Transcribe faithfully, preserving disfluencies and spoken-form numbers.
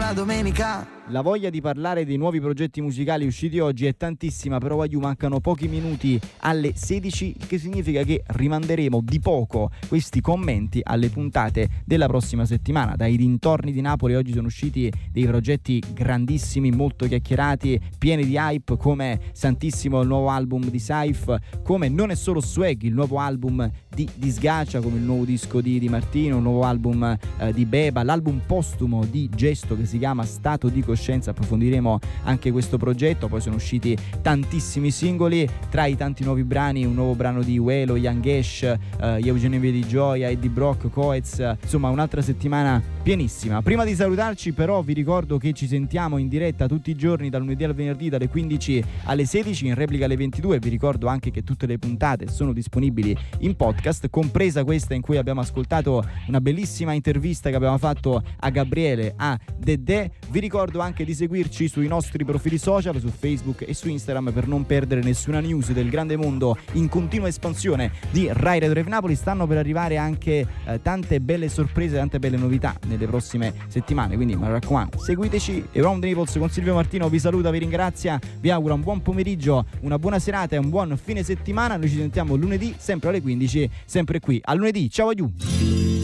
la domenica. La voglia di parlare dei nuovi progetti musicali usciti oggi è tantissima, però a You mancano pochi minuti alle sedici, il che significa che rimanderemo di poco questi commenti alle puntate della prossima settimana. Dai dintorni di Napoli oggi sono usciti dei progetti grandissimi, molto chiacchierati, pieni di hype, come Santissimo, il nuovo album di Saif, come Non è solo swag, il nuovo album di Disgacia, come il nuovo disco di Di Martino, il nuovo album eh, di Beba, l'album postumo di Gesto che si chiama Stato di Coscienza. Approfondiremo anche questo progetto. Poi sono usciti tantissimi singoli, tra i tanti nuovi brani un nuovo brano di Uelo, Young Ash, eh, Eugenio Via di Gioia, Eddie Brock, Coez, insomma un'altra settimana pienissima. Prima di salutarci però vi ricordo che ci sentiamo in diretta tutti i giorni dal lunedì al venerdì dalle quindici alle sedici, in replica alle ventidue. Vi ricordo anche che tutte le puntate sono disponibili in podcast, compresa questa in cui abbiamo ascoltato una bellissima intervista che abbiamo fatto a Gabriele, a Dedè. Vi ricordo anche di seguirci sui nostri profili social, su Facebook e su Instagram, per non perdere nessuna news del grande mondo in continua espansione di Rai Radio Rave Napoli. Stanno per arrivare anche eh, tante belle sorprese, tante belle novità nelle prossime settimane, quindi mi raccomando, seguiteci. E Round the Naples con Silvio Martino vi saluta, vi ringrazia, vi augura un buon pomeriggio, una buona serata e un buon fine settimana. Noi ci sentiamo lunedì sempre alle quindici, sempre qui. A lunedì, ciao a you.